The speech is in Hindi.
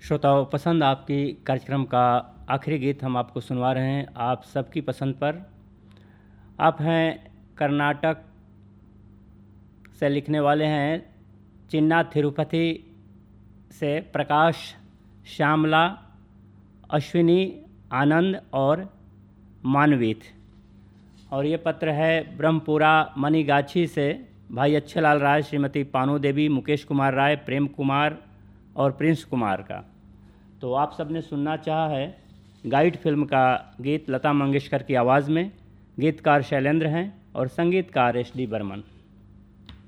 श्रोताओं, पसंद आपकी कार्यक्रम का आखिरी गीत हम आपको सुनवा रहे हैं आप सबकी पसंद पर। आप हैं कर्नाटक से लिखने वाले हैं चिन्ना तिरुपति से प्रकाश, श्यामला, अश्विनी, आनंद और मानवीत। और ये पत्र है ब्रह्मपुरा मनीगाछी से भाई अच्छेलाल राय, श्रीमती पानू देवी, मुकेश कुमार राय, प्रेम कुमार और प्रिंस कुमार का। तो आप सबने सुनना चाहा है गाइड फिल्म का गीत लता मंगेशकर की आवाज़ में। गीतकार शैलेंद्र हैं और संगीतकार एस डी बर्मन।